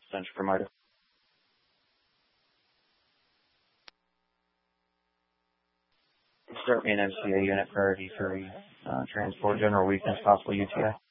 Central Promoter. Start me an MCA unit priority 3, transport general weakness, possible UTI.